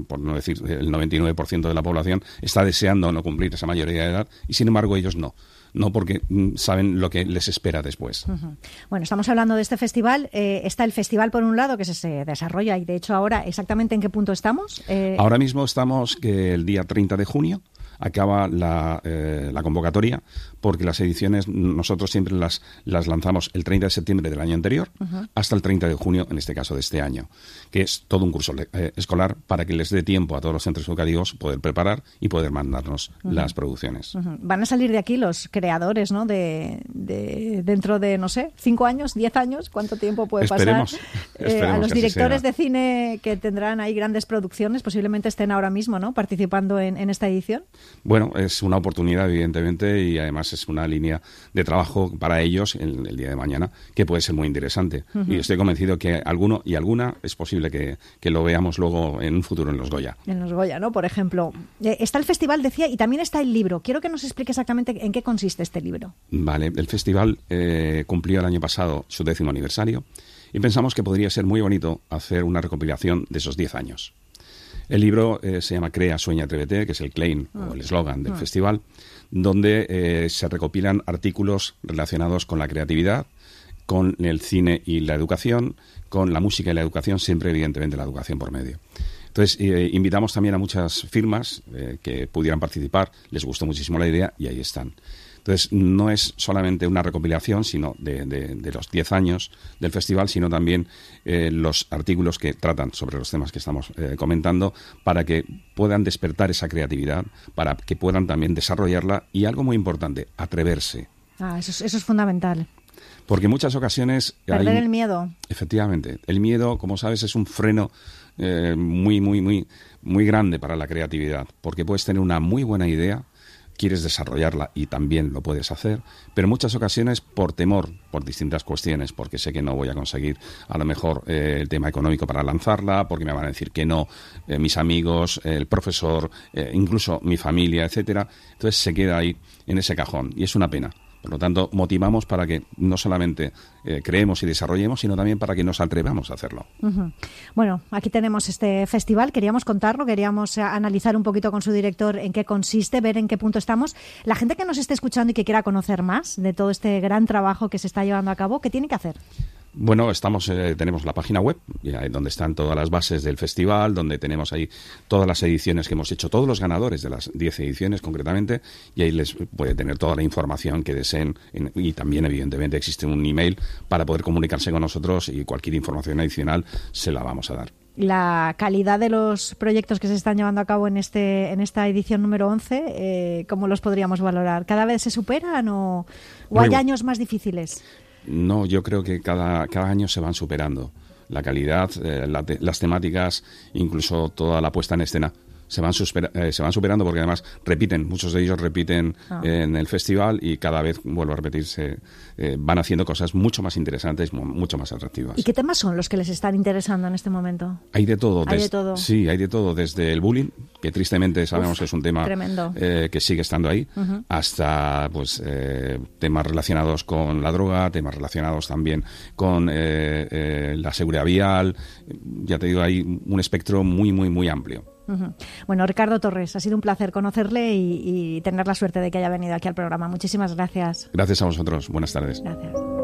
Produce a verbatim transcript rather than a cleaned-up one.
por no decir el noventa y nueve por ciento de la población, está deseando no cumplir esa mayoría de edad y, sin embargo, ellos no. No porque mm, saben lo que les espera después. Uh-huh. Bueno, estamos hablando de este festival. Eh, está el festival, por un lado, que se, se desarrolla, y de hecho ahora, ¿exactamente en qué punto estamos? Eh... Ahora mismo estamos que el día treinta de junio acaba la, eh, la convocatoria, porque las ediciones nosotros siempre las, las lanzamos el treinta de septiembre del año anterior uh-huh. hasta el treinta de junio, en este caso de este año, que es todo un curso eh, escolar para que les dé tiempo a todos los centros educativos poder preparar y poder mandarnos uh-huh. las producciones. Uh-huh. Van a salir de aquí los creadores, ¿no? De, de dentro de, no sé, cinco años, diez años, ¿cuánto tiempo puede esperemos, pasar? Esperemos eh, a los directores de cine que tendrán ahí grandes producciones, posiblemente estén ahora mismo, ¿no?, participando en, en esta edición. Bueno, es una oportunidad, evidentemente, y además es una línea de trabajo para ellos el, el día de mañana que puede ser muy interesante. Uh-huh. Y estoy convencido que alguno y alguna es posible que, que lo veamos luego en un futuro en los Goya. En los Goya, ¿no? Por ejemplo. Eh, está el festival, decía, y también está el libro. Quiero que nos explique exactamente en qué consiste este libro. Vale, el festival eh, cumplió el año pasado su décimo aniversario y pensamos que podría ser muy bonito hacer una recopilación de esos diez años. El libro eh, se llama Crea, Sueña, Atrévete, que es el claim uh, o el eslogan del uh. festival, donde eh, se recopilan artículos relacionados con la creatividad, con el cine y la educación, con la música y la educación, siempre evidentemente la educación por medio. Entonces, eh, invitamos también a muchas firmas eh, que pudieran participar, les gustó muchísimo la idea y ahí están. Entonces, no es solamente una recopilación sino de, de, de los diez años del festival, sino también eh, los artículos que tratan sobre los temas que estamos eh, comentando, para que puedan despertar esa creatividad, para que puedan también desarrollarla y, algo muy importante, atreverse. Ah, eso es, eso es fundamental. Porque en muchas ocasiones... Perder hay, el miedo. Efectivamente. El miedo, como sabes, es un freno eh, muy, muy, muy, muy grande para la creatividad, porque puedes tener una muy buena idea, quieres desarrollarla y también lo puedes hacer, pero en muchas ocasiones por temor, por distintas cuestiones, porque sé que no voy a conseguir a lo mejor eh, el tema económico para lanzarla, porque me van a decir que no eh, mis amigos, eh, el profesor, eh, incluso mi familia, etcétera. Entonces se queda ahí en ese cajón y es una pena. Por lo tanto, motivamos para que no solamente eh, creemos y desarrollemos, sino también para que nos atrevamos a hacerlo. Uh-huh. Bueno, aquí tenemos este festival, queríamos contarlo, queríamos eh, analizar un poquito con su director en qué consiste, ver en qué punto estamos. La gente que nos esté escuchando y que quiera conocer más de todo este gran trabajo que se está llevando a cabo, ¿qué tiene que hacer? Bueno, estamos eh, tenemos la página web, donde están todas las bases del festival, donde tenemos ahí todas las ediciones que hemos hecho, todos los ganadores de las diez ediciones concretamente, y ahí les puede tener toda la información que deseen, y también evidentemente existe un email para poder comunicarse con nosotros y cualquier información adicional se la vamos a dar. La calidad de los proyectos que se están llevando a cabo en este en esta edición número once, eh, ¿cómo los podríamos valorar? ¿Cada vez se superan o, o hay años más difíciles? No, yo creo que cada, cada año se van superando. La calidad, eh, la te, las temáticas, incluso toda la puesta en escena, se van, supera, eh, se van superando porque además repiten, muchos de ellos repiten ah. eh, en el festival y cada vez, vuelvo a repetirse, eh, van haciendo cosas mucho más interesantes, mucho más atractivas. ¿Y qué temas son los que les están interesando en este momento? Hay de todo. Hay des, de todo. Sí, hay de todo, desde el bullying, que tristemente sabemos Uf, que es un tema eh, que sigue estando ahí, uh-huh. hasta pues eh, temas relacionados con la droga, temas relacionados también con eh, eh, la seguridad vial. Ya te digo, hay un espectro muy, muy, muy amplio. Uh-huh. Bueno, Ricardo Torres, ha sido un placer conocerle y, y tener la suerte de que haya venido aquí al programa. Muchísimas gracias. Gracias a vosotros. Buenas tardes. Gracias.